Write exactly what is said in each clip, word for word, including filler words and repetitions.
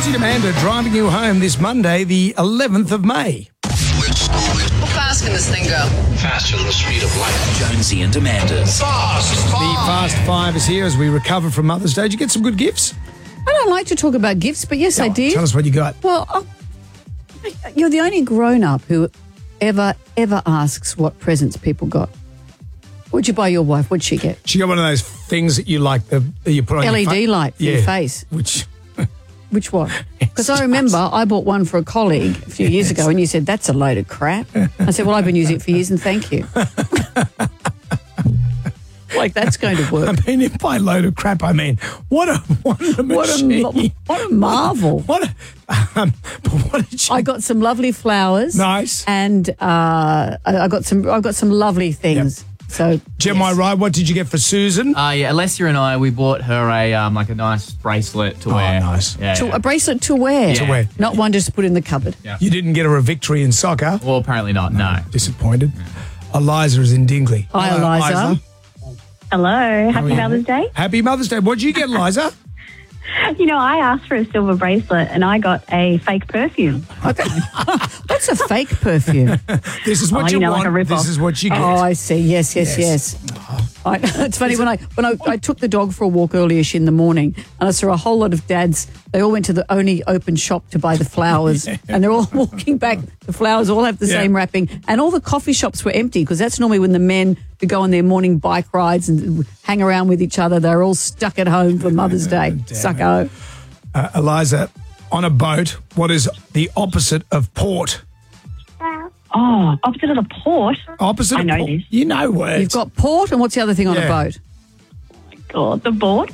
Jonesy and Amanda driving you home this Monday, the eleventh of May. How fast can this thing go? Faster than the speed of light. Jonesy and Amanda's Fast The Five. Fast Five is here as we recover from Mother's Day. Did you get some good gifts? I don't like to talk about gifts, but yes, I did. Tell us what you got. Well, oh, you're the only grown-up who ever, ever asks what presents people got. What'd you buy your wife? What'd she get? She got one of those things that you like, the, that you put on L E D your fa- light for yeah, your face. Which... Which one? Because I remember I bought one for a colleague a few years ago and you said, that's a load of crap. I said, well, I've been using it for years and thank you. Like, that's going to work. I mean, if by load of crap, I mean, what a what a What machine. a, what a marvel. What a, um, but what did you... I got some lovely flowers. Nice. And uh, I I got some I got some lovely things. Yep. So, Jim, yes. I right? What did you get for Susan? Uh, yeah, Alessia and I, we bought her a um, like a nice bracelet to wear. nice. Yeah, To, yeah. a bracelet to wear. To wear. Not one just to put in the cupboard. Yeah. You didn't get her a victory in soccer. Well, apparently not, no. Disappointed. Eliza is in Dingley. Hi, Hello, Eliza. Hello, are happy you? Mother's Day. Happy Mother's Day. What did you get, Eliza? You know, I asked for a silver bracelet and I got a fake perfume. Okay. What's a fake perfume? This is what Oh, you, you know, want. like a rip-off. This is what you get. Oh, I see. Yes, yes, Yes. yes. I, it's funny when I when I, I took the dog for a walk earlier in the morning, and I saw a whole lot of dads. They all went to the only open shop to buy the flowers, and they're all walking back. The flowers all have the Yeah. same wrapping, and all the coffee shops were empty because that's normally when the men who go on their morning bike rides and hang around with each other. They're all stuck at home for Mother's Day. Sucko. Uh, Eliza, on a boat, what is the opposite of port? Oh, opposite of the port. Opposite I of know port. this. You know words. You've got port, and what's the other thing on Yeah. a boat? God, the board.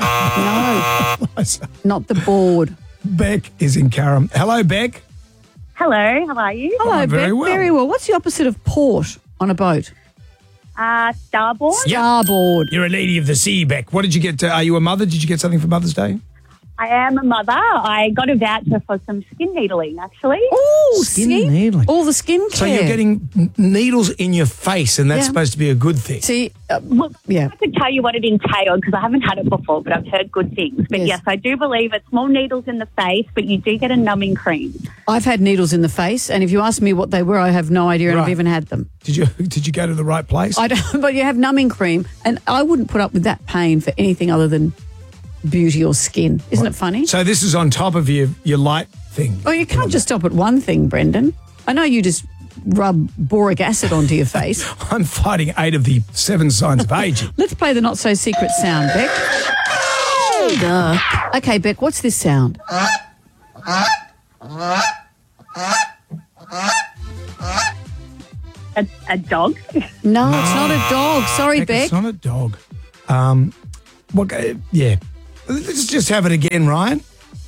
No, Eliza. not the board. Beck is in Carrum. Hello, Beck. Hello, how are you? Hello, Oh, very Beck. well. Very well. What's the opposite of port on a boat? Uh, starboard. Starboard. You're a lady of the sea, Beck. What did you get? To, are you a mother? Did you get something for Mother's Day? I am a mother. I got a voucher for some skin needling, actually. Oh, Skin see? needling. All the skin care. So you're getting n- needles in your face, and that's Yeah. supposed to be a good thing. See, uh, Look, yeah. I could tell you what it entailed because I haven't had it before, but I've heard good things. But Yes. yes, I do believe it's small needles in the face, but you do get a numbing cream. I've had needles in the face, and if you ask me what they were, I have no idea, and I've Right. even had them. Did you Did you go to the right place? I don't, but you have numbing cream, and I wouldn't put up with that pain for anything other than beauty or skin. Isn't it funny? So this is on top of your your light thing. Oh, you can't just stop at one thing, Brendan. I know you just rub boric acid onto your face. I'm fighting eight of the seven signs of aging. Let's play the not so secret sound, Beck. Duh. Okay, Beck, what's this sound? A, a dog. No, it's not a dog. Sorry, Beck, Beck. It's not a dog. Um, what? uh, Yeah. Let's just have it again, Ryan.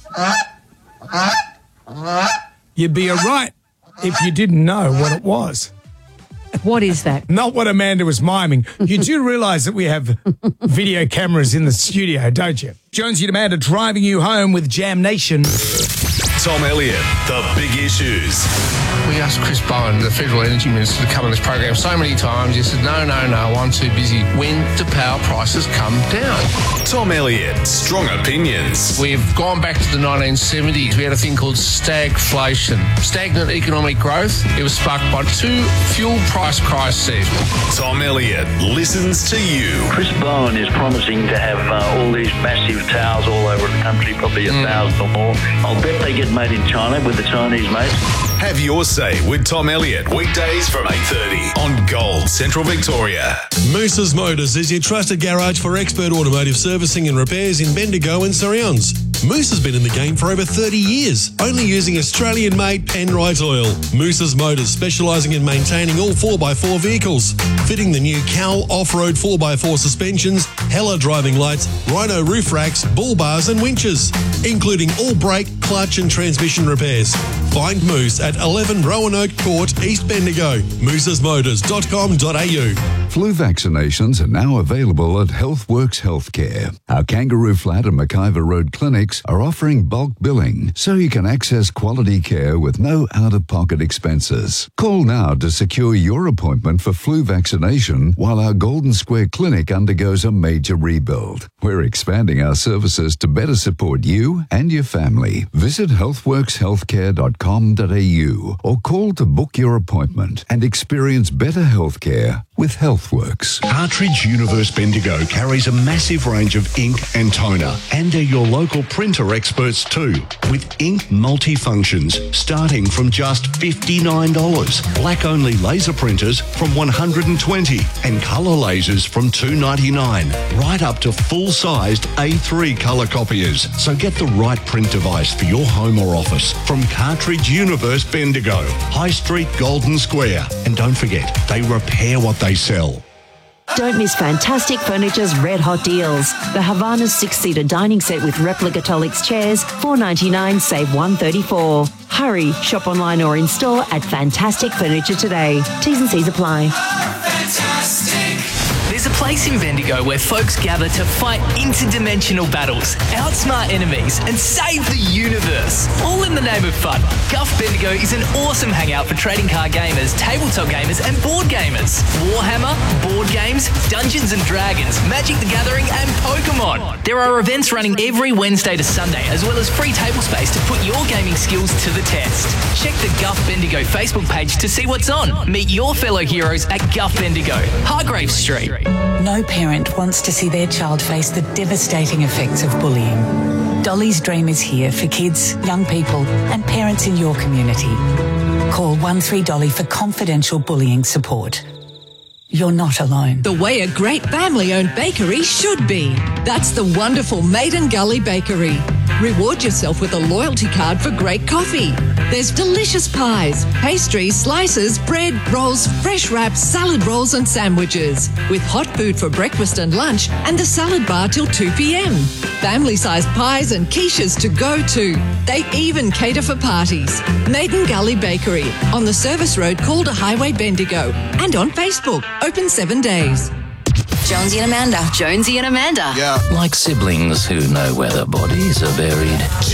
You'd be a right if you didn't know what it was. What is that? Not what Amanda was miming. You do realise that we have video cameras in the studio, don't you? Jonesy and Amanda driving you home with Jam Nation. Tom Elliott, The Big Issues. We asked Chris Bowen, the Federal Energy Minister, to come on this program so many times. He said, no, no, no, I'm too busy. When do power prices come down? Tom Elliott, Strong Opinions. We've gone back to the nineteen seventies. We had a thing called stagflation, stagnant economic growth. It was sparked by two fuel price crises. Tom Elliott listens to you. Chris Bowen is promising to have uh, all these massive towers all over the country, probably a thousand or more. I'll bet they get made in China with the Chinese mates. Have your say with Tom Elliott, weekdays from eight thirty on Gold Central Victoria. Moose's Motors is your trusted garage for expert automotive servicing and repairs in Bendigo and surrounds. Moose has been in the game for over thirty years, only using Australian-made Penrite oil. Moose's Motors, specialising in maintaining all four by four vehicles, fitting the new Cal off-road four by four suspensions, Hella driving lights, Rhino roof racks, bull bars and winches, including all brake, clutch and transmission repairs. Find Moose at eleven Roanoke Court, East Bendigo. mooses motors dot com dot a u. Flu vaccinations are now available at HealthWorks Healthcare. Our Kangaroo Flat and McIver Road clinics are offering bulk billing so you can access quality care with no out-of-pocket expenses. Call now to secure your appointment for flu vaccination while our Golden Square Clinic undergoes a major rebuild. We're expanding our services to better support you and your family. Visit healthworks healthcare dot com dot a u or call to book your appointment and experience better healthcare with HealthWorks. Cartridge Universe Bendigo carries a massive range of ink and toner, and they're your local printer experts too, with ink multifunctions starting from just fifty-nine dollars, black-only laser printers from one hundred twenty dollars, and colour lasers from two ninety-nine, right up to full-sized A three colour copiers. So get the right print device for your home or office from Cartridge Universe Bendigo, High Street, Golden Square. And don't forget, they repair what they sell. Don't miss Fantastic Furniture's red hot deals. The Havana six-seater dining set with replica Tolix chairs, four ninety-nine, save one thirty-four. Hurry, shop online or in store at Fantastic Furniture today. T's and C's apply. Fantastic. There's a place in Bendigo where folks gather to fight interdimensional battles, outsmart enemies, and save the universe, all in the name of fun. Guff Bendigo is an awesome hangout for trading card gamers, tabletop gamers, and board gamers. Warhammer, board games, Dungeons and Dragons, Magic the Gathering, and Pokemon. There are events running every Wednesday to Sunday, as well as free table space to put your gaming skills to the test. Check the Guff Bendigo Facebook page to see what's on. Meet your fellow heroes at Guff Bendigo, Hargrave Street. No parent wants to see their child face the devastating effects of bullying. Dolly's Dream is here for kids, young people, and parents in your community. Call one three Dolly for confidential bullying support. You're not alone. The way a great family-owned bakery should be. That's the wonderful Maiden Gully Bakery. Reward yourself with a loyalty card for great coffee. There's delicious pies, pastries, slices, bread, rolls, fresh wraps, salad rolls and sandwiches. With hot food for breakfast and lunch and the salad bar till two p.m. Family-sized pies and quiches to go to. They even cater for parties. Maiden Gully Bakery on the service road Calder Highway, Bendigo, and on Facebook. Open seven days. Jonesy and Amanda. Jonesy and Amanda. Yeah. Like siblings who know where their bodies are buried.